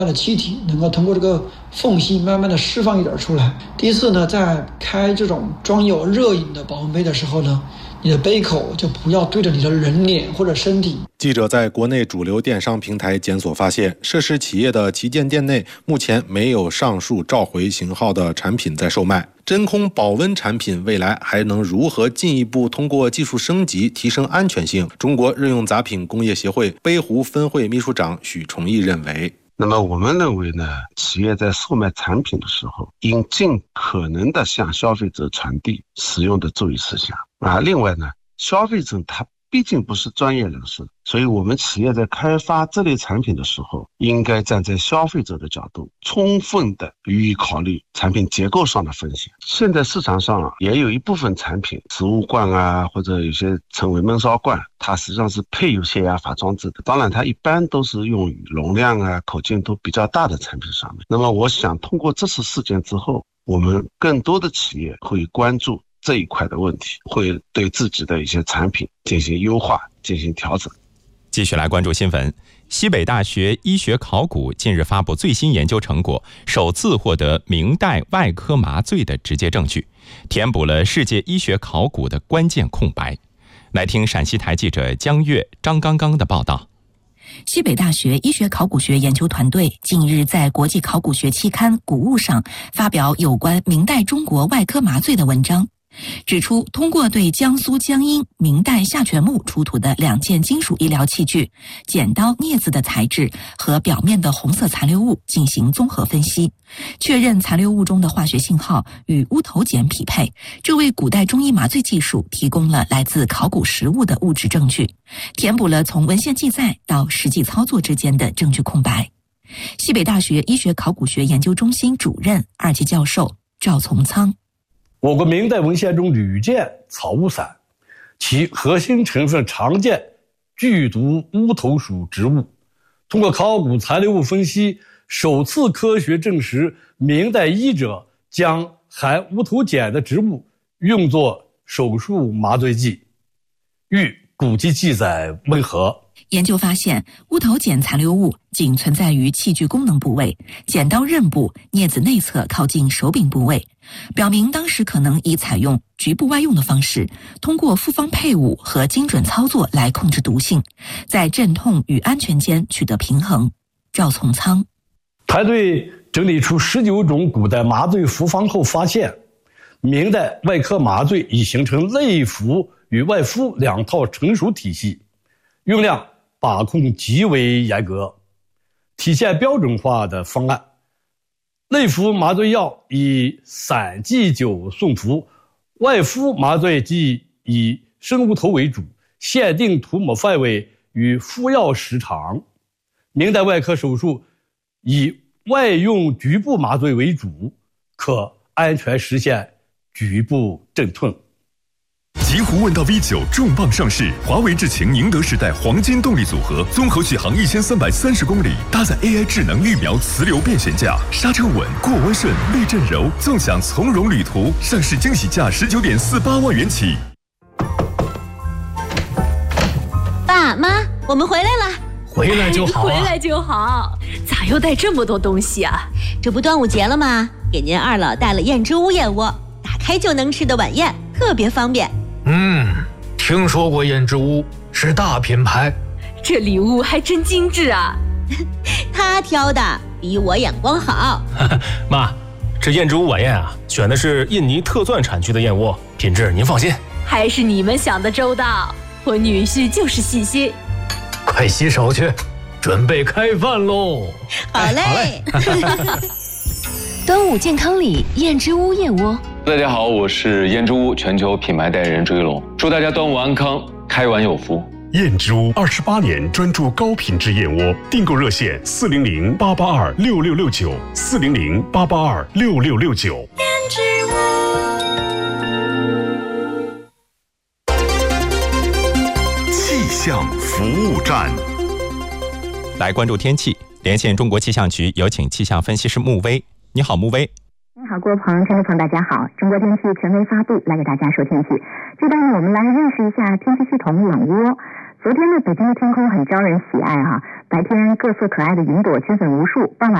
的气体能够通过这个缝隙慢慢的释放一点出来。第一次呢，在开这种装有热饮的保温杯的时候呢，你的杯口就不要对着你的人脸或者身体。 记者在国内主流电商平台检索发现，涉事企业的旗舰店内目前没有上述召回型号的产品在售卖。真空保温产品未来还能如何进一步通过技术升级提升安全性？中国日用杂品工业协会杯壶分会秘书长许崇义认为， 那么我们认为呢，企业在售卖产品的时候，应尽可能的向消费者传递使用的注意事项。另外呢，消费者他毕竟不是专业人士，所以我们企业在开发这类产品的时候，应该站在消费者的角度，充分的予以考虑产品结构上的风险。现在市场上也有一部分产品，食物罐或者有些称为焖烧罐，它实际上是配有泄压阀装置的。当然它一般都是用于容量口径都比较大的产品上面。那么我想通过这次事件之后，我们更多的企业会关注这一块的问题，会对自己的一些产品进行优化，进行调整。 继续来关注新闻。西北大学医学考古近日发布最新研究成果，首次获得明代外科麻醉的直接证据，填补了世界医学考古的关键空白。来听陕西台记者江月、张刚刚的报道。 西北大学医学考古学研究团队近日在国际考古学期刊《古物》上发表有关明代中国外科麻醉的文章，指出通过对江苏江阴明代下泉墓出土的2件金属医疗器具、剪刀、镊子的材质和表面的红色残留物进行综合分析，确认残留物中的化学信号与乌头碱匹配，这为古代中医麻醉技术提供了来自考古实物的物质证据，填补了从文献记载到实际操作之间的证据空白。西北大学医学考古学研究中心主任、2级教授赵从仓， 我国明代文献中屡见草乌散，其核心成分常见剧毒乌头属植物。通过考古残留物分析，首次科学证实明代医者将含乌头碱的植物用作手术麻醉剂，与古籍记载吻合。 研究发现，乌头碱残留物仅存在于器具功能部位、剪刀刃部、镊子内侧靠近手柄部位，表明当时可能以采用局部外用的方式，通过复方配伍和精准操作来控制毒性，在镇痛与安全间取得平衡。赵从仓团队整理出19种古代麻醉服方后发现，明代外科麻醉已形成内服与外敷2套成熟体系，用量把控极为严格，体现标准化的方案。内服麻醉药以散剂酒送服，外敷麻醉剂以生乌头为主，限定涂抹范围与敷药时长。明代外科手术以外用局部麻醉为主，可安全实现局部镇痛。 极狐问道 V9 重磅上市，华为智擎宁德时代黄金动力组合，综合续航1330公里，搭载 AI 智能预瞄磁流变悬架，刹车稳，过弯顺，避震柔，纵享从容旅途。上市惊喜价19.48万元起。 爸妈，我们回来了。 回来就好啊， 回来就好。咋又带这么多东西啊？这不端午节了吗？给您2老带了燕之屋燕窝，打开就能吃的晚宴，特别方便。 听说过燕之屋，是大品牌。 这礼物还真精致啊。他挑的比我眼光好。 妈，这燕之屋晚宴啊，选的是印尼特钻产区的燕窝，品质您放心。 还是你们想的周到，我女婿就是细心。 快洗手去，准备开饭喽。 好嘞。 端午健康礼，燕之屋燕窝。 大家好，我是燕之屋全球品牌代言人追龙，祝大家端午安康，开碗有福。 燕之屋28年专注高品质燕窝，订购热线400-882-6669，400-882-6669。 燕之屋。 气象服务站， 来关注天气，连线中国气象局，有请气象分析师穆威。你好，穆威。 你好，各位朋友、听众朋友，大家好！中国天气权威发布，来给大家说天气。这段我们来认识一下天气系统冷涡。 昨天呢，北京的天空很招人喜爱哈，白天各色可爱的云朵圈粉无数，傍晚